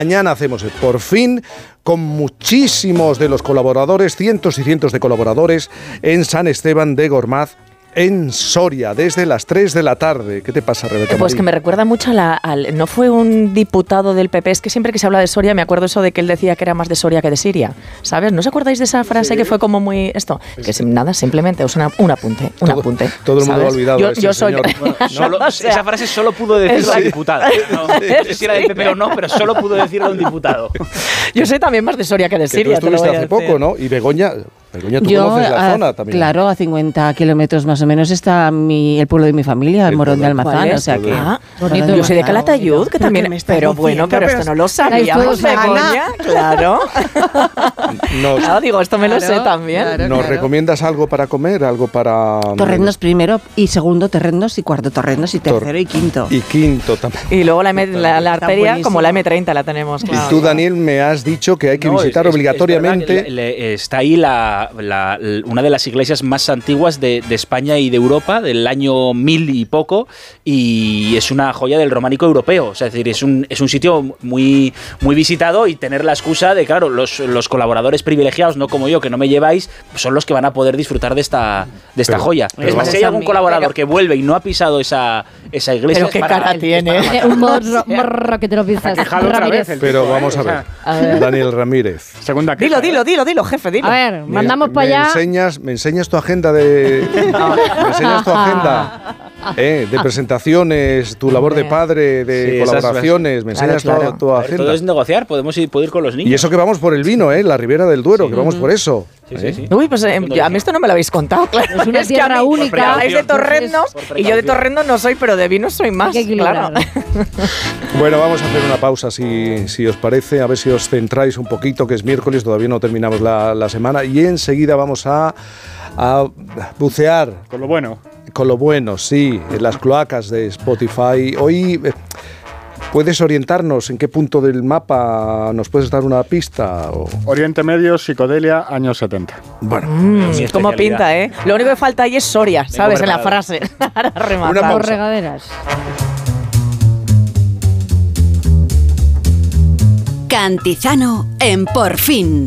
Mañana hacemos Por Fin con muchísimos de los colaboradores, cientos y cientos de colaboradores en San Esteban de Gormaz, en Soria, desde las 3 de la tarde. ¿Qué te pasa, Rebeca? Pues que me recuerda mucho no fue un diputado del PP, es que siempre que se habla de Soria me acuerdo eso de que él decía que era más de Soria que de Siria, ¿sabes? ¿No os acordáis de esa frase que fue como muy esto? Que nada, simplemente es un apunte, Todo el mundo lo ha olvidado. Yo soy... Bueno, esa frase solo pudo decirla un diputado. No sé si era del PP o no, pero solo pudo decirla un diputado. Yo soy también más de Soria que de Siria. Tú estuviste hace poco, ¿no? Y Begoña, tú conoces la zona también. Claro, a 50 kilómetros más o menos está el pueblo de mi familia, el Morón de Almazán. O sea que, bonito. Yo soy de Calatayud, que también... Pero bueno, pero esto no lo sabíamos, Begoña. Claro. Claro, digo, esto me lo sé también. ¿Nos recomiendas algo para comer? Algo para... Torrendos primero, y segundo torrendos, y cuarto torrendos, y tercero y quinto. Y quinto también. Y luego la arteria, como la M30 la tenemos. Claro. Y tú, Daniel, me has dicho que hay que visitar obligatoriamente... Está ahí una de las iglesias más antiguas de España y de Europa, del año 1000 y poco, y es una joya del románico europeo. O sea, es decir, es un sitio muy, muy visitado, y tener la excusa de, claro, los colaboradores privilegiados, no como yo, que no me lleváis, son los que van a poder disfrutar de esta joya. Es más, si hay algún colaborador que vuelve y no ha pisado esa iglesia... Pero qué cara tiene. Un morro que te lo piensas. Pero vamos a ver, Daniel Ramírez. Segunda queja. Dilo, jefe, dilo. A ver, mandamos para allá. ¿Me enseñas tu agenda de... ¿Me enseñas tu agenda de presentaciones, tu labor de padre, de colaboraciones? ¿Me enseñas tu agenda? Todo es negociar, puedo ir con los niños. Y eso que vamos por el vino, la Ribera del Duero, que vamos por eso. Sí. Uy, pues a mí esto no me lo habéis contado, claro. Es una tierra única. Habláis de torrendo, y yo de torrendo no soy, pero de vino soy más, claro. Bueno, vamos a hacer una pausa, si os parece, a ver si os centráis un poquito, que es miércoles, todavía no terminamos la semana, y enseguida vamos a bucear. Con lo bueno. Con lo bueno, sí, en las cloacas de Spotify. Hoy... ¿Puedes orientarnos en qué punto del mapa nos puedes dar una pista? Oriente Medio, psicodelia, años 70. Bueno, cómo pinta, ¿eh? Lo único que falta ahí es Soria, ¿sabes? En la frase. Para rematar. Por regaderas. Cantizano en Por Fin.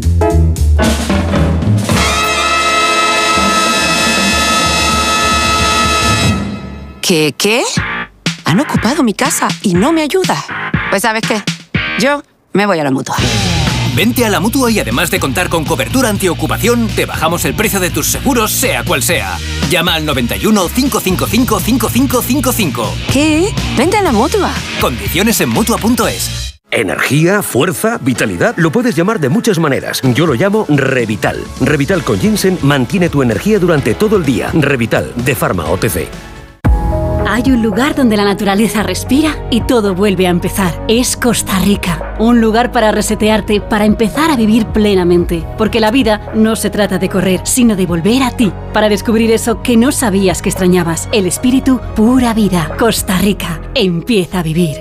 ¿Qué? Han ocupado mi casa y no me ayuda. Pues ¿sabes qué? Yo me voy a la Mutua. Vente a la Mutua y además de contar con cobertura antiocupación, te bajamos el precio de tus seguros, sea cual sea. Llama al 91 555 5555. ¿Qué? Vente a la Mutua. Condiciones en Mutua.es. Energía, fuerza, vitalidad, lo puedes llamar de muchas maneras. Yo lo llamo Revital. Revital con ginseng mantiene tu energía durante todo el día. Revital, de Pharma OTC. Hay un lugar donde la naturaleza respira y todo vuelve a empezar. Es Costa Rica. Un lugar para resetearte, para empezar a vivir plenamente. Porque la vida no se trata de correr, sino de volver a ti. Para descubrir eso que no sabías que extrañabas. El espíritu pura vida. Costa Rica. Empieza a vivir.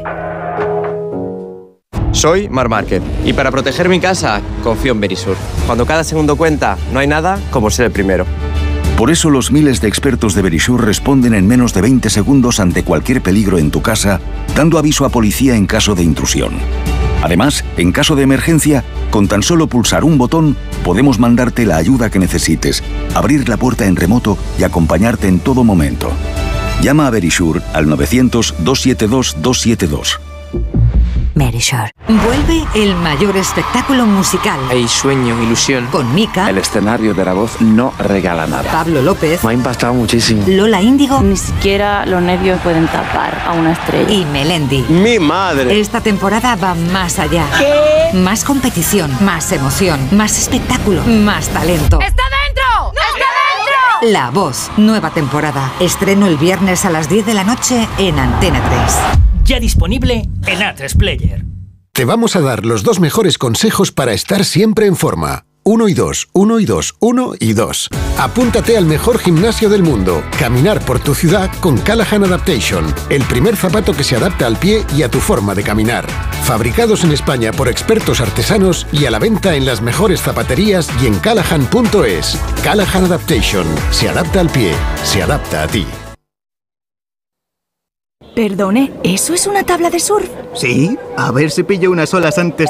Soy Mar Márquez y para proteger mi casa confío en Verisur. Cuando cada segundo cuenta, no hay nada como ser el primero. Por eso los miles de expertos de Verisur responden en menos de 20 segundos ante cualquier peligro en tu casa, dando aviso a policía en caso de intrusión. Además, en caso de emergencia, con tan solo pulsar un botón, podemos mandarte la ayuda que necesites, abrir la puerta en remoto y acompañarte en todo momento. Llama a Verisur al 900-272-272. Verisur. Vuelve el mayor espectáculo musical. Hay sueño, ilusión. Con Mika. El escenario de La Voz no regala nada. Pablo López. Me ha impactado muchísimo. Lola Índigo. Ni siquiera los nervios pueden tapar a una estrella. Y Melendi. ¡Mi madre! Esta temporada va más allá. ¿Qué? Más competición, más emoción, más espectáculo, más talento. ¡Está dentro! ¡No! ¡Está dentro! La Voz, nueva temporada. Estreno el viernes a las 10 de la noche en Antena 3. Ya disponible en A3 Player. Te vamos a dar los dos mejores consejos para estar siempre en forma. 1 y 2, 1 y 2, 1 y 2. Apúntate al mejor gimnasio del mundo. Caminar por tu ciudad con Callahan Adaptation. El primer zapato que se adapta al pie y a tu forma de caminar. Fabricados en España por expertos artesanos y a la venta en las mejores zapaterías y en Callahan.es. Callahan Adaptation. Se adapta al pie. Se adapta a ti. Perdone, ¿eso es una tabla de surf? Sí, a ver si pillo unas olas antes